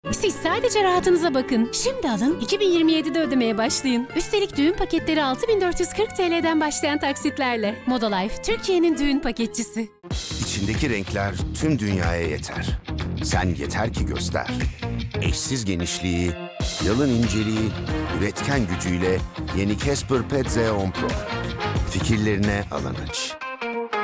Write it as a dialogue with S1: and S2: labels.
S1: Siz sadece rahatınıza bakın. Şimdi alın, 2027'de ödemeye başlayın. Üstelik düğün paketleri 6440 TL'den başlayan taksitlerle. Modalife, Türkiye'nin düğün paketçisi.
S2: İçindeki renkler tüm dünyaya yeter. Sen yeter ki göster. Eşsiz genişliği, yalın inceliği, üretken gücüyle yeni Casper Pet Z10 Pro. Fikirlerine alan aç.